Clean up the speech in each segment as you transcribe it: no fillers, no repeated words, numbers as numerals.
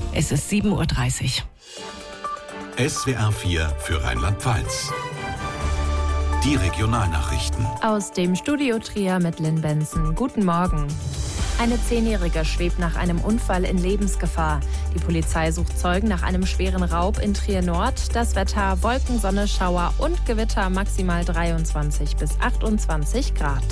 Es ist 7:30 Uhr. SWR 4 für Rheinland-Pfalz. Die Regionalnachrichten. Aus dem Studio Trier mit Lynn Benson. Guten Morgen. Eine 10-Jährige schwebt nach einem Unfall in Lebensgefahr. Die Polizei sucht Zeugen nach einem schweren Raub in Trier Nord. Das Wetter: Wolken, Sonne, Schauer und Gewitter, maximal 23 bis 28 Grad.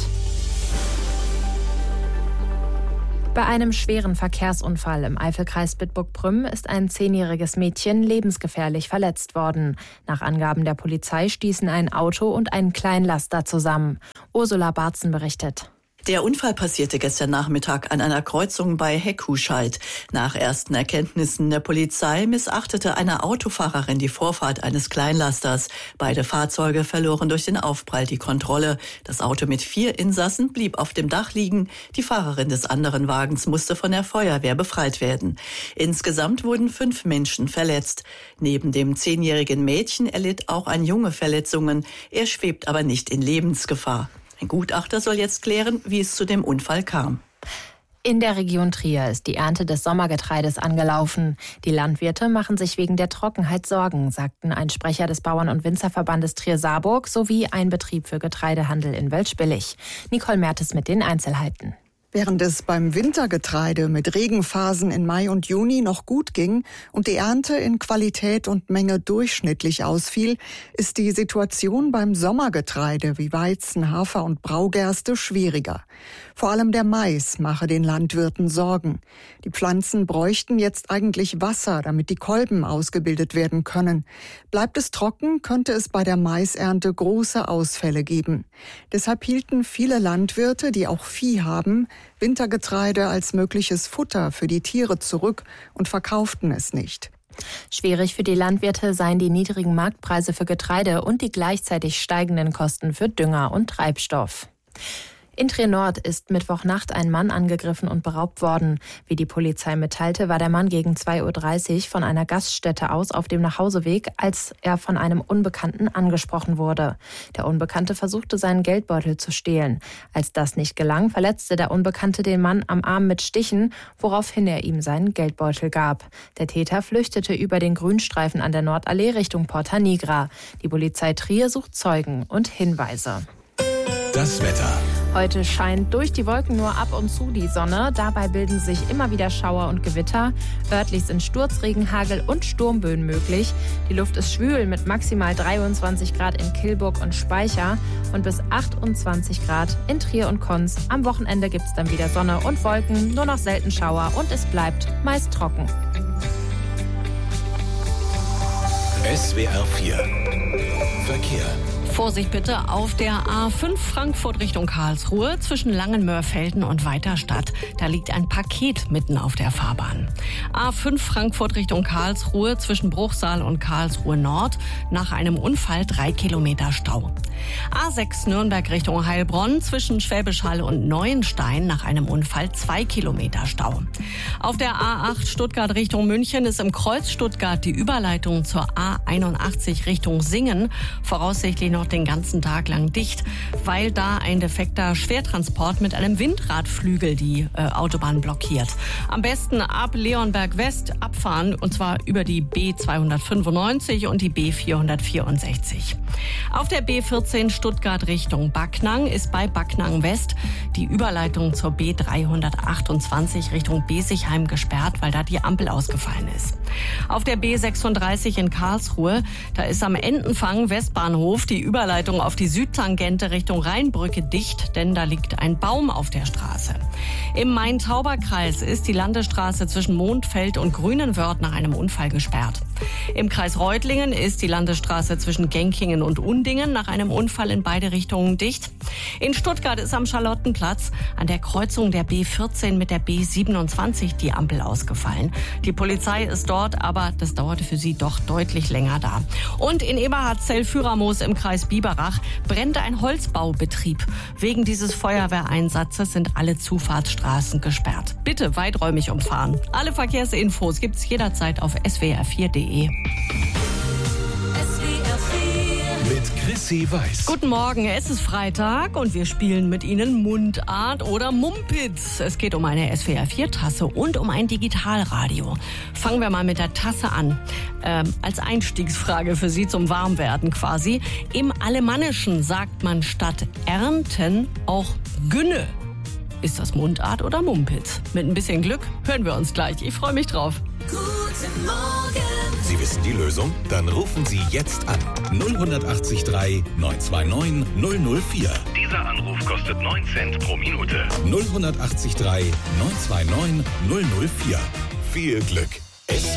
Bei einem schweren Verkehrsunfall im Eifelkreis Bitburg-Prüm ist ein 10-jähriges Mädchen lebensgefährlich verletzt worden. Nach Angaben der Polizei stießen ein Auto und ein Kleinlaster zusammen. Ursula Barzen berichtet. Der Unfall passierte gestern Nachmittag an einer Kreuzung bei Heckhuscheid. Nach ersten Erkenntnissen der Polizei missachtete eine Autofahrerin die Vorfahrt eines Kleinlasters. Beide Fahrzeuge verloren durch den Aufprall die Kontrolle. Das Auto mit 4 Insassen blieb auf dem Dach liegen. Die Fahrerin des anderen Wagens musste von der Feuerwehr befreit werden. Insgesamt wurden 5 Menschen verletzt. Neben dem 10-jährigen Mädchen erlitt auch ein Junge Verletzungen. Er schwebt aber nicht in Lebensgefahr. Ein Gutachter soll jetzt klären, wie es zu dem Unfall kam. In der Region Trier ist die Ernte des Sommergetreides angelaufen. Die Landwirte machen sich wegen der Trockenheit Sorgen, sagten ein Sprecher des Bauern- und Winzerverbandes Trier-Saarburg sowie ein Betrieb für Getreidehandel in Weltspillig. Nicole Mertes mit den Einzelheiten. Während es beim Wintergetreide mit Regenphasen in Mai und Juni noch gut ging und die Ernte in Qualität und Menge durchschnittlich ausfiel, ist die Situation beim Sommergetreide wie Weizen, Hafer und Braugerste schwieriger. Vor allem der Mais mache den Landwirten Sorgen. Die Pflanzen bräuchten jetzt eigentlich Wasser, damit die Kolben ausgebildet werden können. Bleibt es trocken, könnte es bei der Maisernte große Ausfälle geben. Deshalb hielten viele Landwirte, die auch Vieh haben, Wintergetreide als mögliches Futter für die Tiere zurück und verkauften es nicht. Schwierig für die Landwirte seien die niedrigen Marktpreise für Getreide und die gleichzeitig steigenden Kosten für Dünger und Treibstoff. In Trier Nord ist Mittwochnacht ein Mann angegriffen und beraubt worden. Wie die Polizei mitteilte, war der Mann gegen 2:30 Uhr von einer Gaststätte aus auf dem Nachhauseweg, als er von einem Unbekannten angesprochen wurde. Der Unbekannte versuchte, seinen Geldbeutel zu stehlen. Als das nicht gelang, verletzte der Unbekannte den Mann am Arm mit Stichen, woraufhin er ihm seinen Geldbeutel gab. Der Täter flüchtete über den Grünstreifen an der Nordallee Richtung Porta Nigra. Die Polizei Trier sucht Zeugen und Hinweise. Das Wetter. Heute scheint durch die Wolken nur ab und zu die Sonne. Dabei bilden sich immer wieder Schauer und Gewitter. Örtlich sind Sturzregen, Hagel und Sturmböen möglich. Die Luft ist schwül mit maximal 23 Grad in Kilburg und Speicher und bis 28 Grad in Trier und Konz. Am Wochenende gibt es dann wieder Sonne und Wolken, nur noch selten Schauer und es bleibt meist trocken. SWR 4 Verkehr. Vorsicht bitte auf der A5 Frankfurt Richtung Karlsruhe zwischen Langenmörfelden und Weiterstadt. Da liegt ein Paket mitten auf der Fahrbahn. A5 Frankfurt Richtung Karlsruhe zwischen Bruchsal und Karlsruhe Nord. Nach einem Unfall 3 Kilometer Stau. A6 Nürnberg Richtung Heilbronn zwischen Schwäbisch Hall und Neuenstein. Nach einem Unfall 2 Kilometer Stau. Auf der A8 Stuttgart Richtung München ist im Kreuz Stuttgart die Überleitung zur A81 Richtung Singen voraussichtlich noch den ganzen Tag lang dicht, weil da ein defekter Schwertransport mit einem Windradflügel die Autobahn blockiert. Am besten ab Leonberg West abfahren, und zwar über die B295 und die B464. Auf der B14 Stuttgart Richtung Backnang ist bei Backnang West die Überleitung zur B328 Richtung Besigheim gesperrt, weil da die Ampel ausgefallen ist. Auf der B36 in Karlsruhe, da ist am Entenfang Westbahnhof die Überleitung auf die Südtangente Richtung Rheinbrücke dicht, denn da liegt ein Baum auf der Straße. Im Main-Tauber-Kreis ist die Landesstraße zwischen Mondfeld und Grünenwörth nach einem Unfall gesperrt. Im Kreis Reutlingen ist die Landesstraße zwischen Genkingen und Undingen nach einem Unfall in beide Richtungen dicht. In Stuttgart ist am Charlottenplatz an der Kreuzung der B14 mit der B27 die Ampel ausgefallen. Die Polizei ist dort, aber das dauerte für sie doch deutlich länger da. Und in Eberhardzell-Füramoos im Kreis Biberach brennt ein Holzbaubetrieb. Wegen dieses Feuerwehreinsatzes sind alle Zufahrtsstraßen gesperrt. Bitte weiträumig umfahren. Alle Verkehrsinfos gibt's jederzeit auf swr4.de. Mit Chrissy weiß. Guten Morgen, es ist Freitag und wir spielen mit Ihnen Mundart oder Mumpitz. Es geht um eine SWR4-Tasse und um ein Digitalradio. Fangen wir mal mit der Tasse an. Als Einstiegsfrage für Sie zum Warmwerden quasi. Im Alemannischen sagt man statt ernten auch Günne. Ist das Mundart oder Mumpitz? Mit ein bisschen Glück hören wir uns gleich. Ich freue mich drauf. Guten Morgen. Sie wissen die Lösung? Dann rufen Sie jetzt an. 08039 929 004. Dieser Anruf kostet 9 Cent pro Minute. 08039 929 004. Viel Glück.